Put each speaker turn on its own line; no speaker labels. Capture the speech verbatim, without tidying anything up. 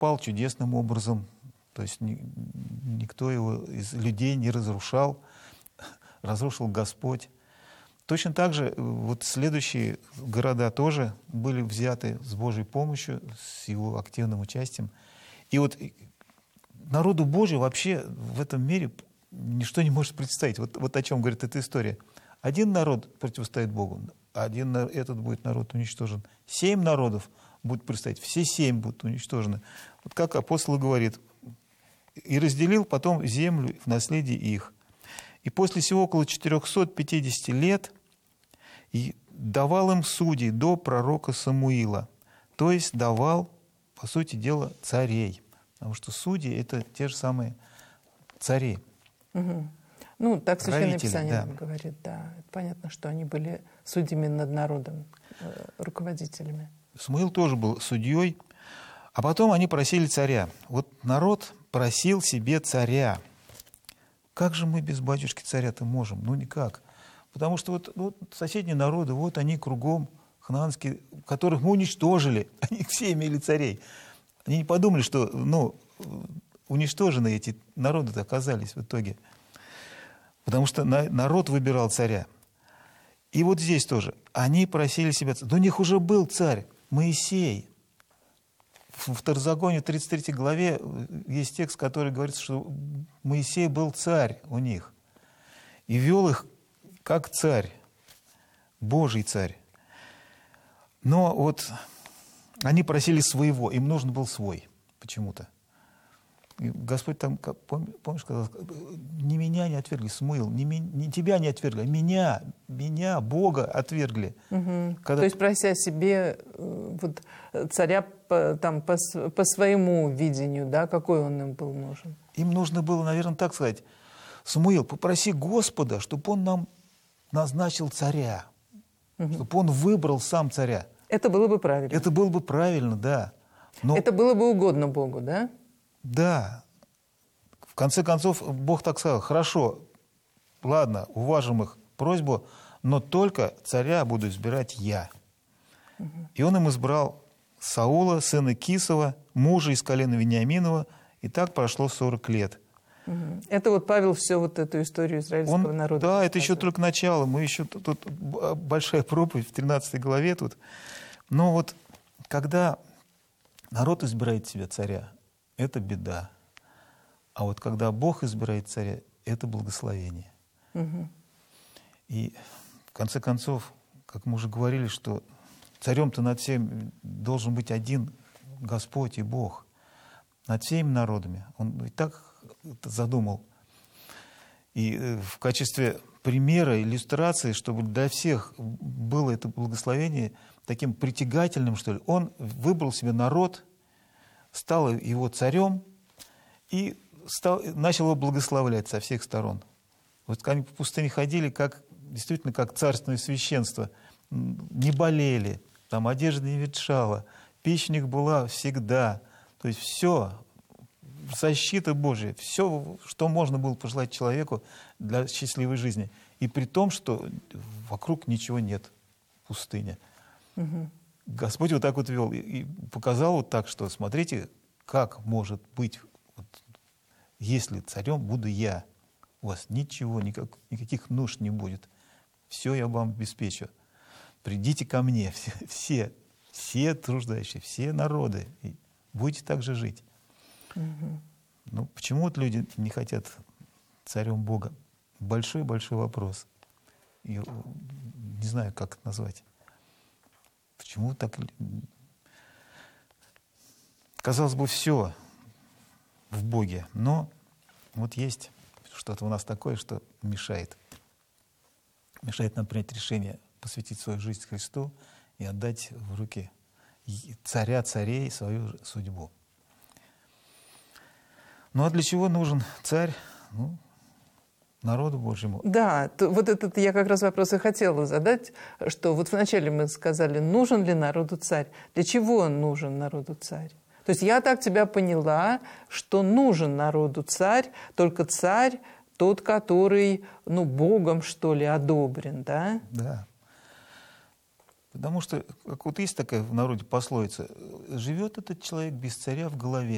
пал чудесным образом, то есть ни, никто его из людей не разрушал, разрушил Господь. Точно так же вот следующие города тоже были взяты с Божьей помощью, с его активным участием. И вот народу Божию вообще в этом мире ничто не может представить. Вот, вот о чем говорит эта история. Один народ противостоит Богу, один этот будет народ уничтожен. Семь народов будут предстоять, все семь будут уничтожены. Вот как апостол говорит, и разделил потом землю в наследие их. И после всего около четырехсот пятидесяти лет и давал им судей до пророка Самуила. То есть давал, по сути дела, царей. Потому что судьи — это те же самые цари.
Угу. Ну, так Священное
Правители,
Писание
да.
нам говорит, да. Понятно, что они были судьями над народом, руководителями.
Самуил тоже был судьей. А потом они просили царя. Вот народ просил себе царя. Как же мы без батюшки царя-то можем? Ну, никак. Потому что вот, вот соседние народы, вот они кругом, хананские, которых мы уничтожили, они все имели царей. Они не подумали, что ну, уничтожены эти народы-то оказались в итоге. Потому что на, народ выбирал царя. И вот здесь тоже. Они просили себя царя. Но у них уже был царь, Моисей. В Второзаконии, тридцать третьей главе, есть текст, который говорит, что Моисей был царь у них. И вел их как царь, Божий царь. Но вот они просили своего, им нужен был свой почему-то. И Господь там, помнишь, сказал, не меня не отвергли, Самуил, не, не тебя не отвергли, а меня, меня, Бога отвергли.
Угу.
Когда...
То есть, прося себе вот, царя по, там, по, по своему видению, да, какой он им был нужен?
Им нужно было, наверное, так сказать, Самуил, попроси Господа, чтобы он нам назначил царя, угу. чтобы он выбрал сам царя.
Это было бы правильно.
Это было бы правильно, да. Но...
Это было бы угодно Богу, да?
Да. В конце концов, Бог так сказал, хорошо, ладно, уважим их просьбу, но только царя буду избирать я. Угу. И он им избрал Саула, сына Кисова, мужа из колена Вениаминова, и так прошло сорок лет.
Угу. Это вот Павел все вот эту историю израильского
он,
народа.
Да, это еще только начало. Мы еще тут, тут большая проповедь в тринадцатой главе тут. Но вот когда народ избирает себе царя, это беда. А вот когда Бог избирает царя, это благословение. Угу. И в конце концов, как мы уже говорили, что царем-то над всем должен быть один Господь и Бог. Над всеми народами. Он и так это задумал. И в качестве примера, иллюстрации, чтобы для всех было это благословение таким притягательным, что ли, он выбрал себе народ, стал его царем и стал, начал его благословлять со всех сторон. Вот они по пустыне ходили, как, действительно, как царственное священство, не болели, там одежда не ветшала, пища у них была всегда. То есть все, защита Божия, все, что можно было пожелать человеку для счастливой жизни. И при том, что вокруг ничего нет, пустыня. Угу. Господь вот так вот вел и показал вот так, что смотрите, как может быть, вот, если царем буду я, у вас ничего, никак, никаких нужд не будет. Все я вам обеспечу. Придите ко мне, все, все, все труждающие, все народы, и будете так же жить. Угу. Ну, почему вот люди не хотят царем Бога? Большой-большой вопрос. И не знаю, как это назвать. Почему так? Казалось бы, все в Боге, но вот есть что-то у нас такое, что мешает. Мешает нам принять решение посвятить свою жизнь Христу и отдать в руки царя царей свою судьбу. Ну а для чего нужен царь? Ну, народу Божьему.
Да, то, вот этот я как раз вопрос и хотела задать, что вот вначале мы сказали, нужен ли народу царь? Для чего он нужен народу царь? То есть я так тебя поняла, что нужен народу царь, только царь тот, который, ну, Богом, что ли, одобрен, да?
Да. Потому что, как вот есть такая в народе пословица, живет этот человек без царя в голове.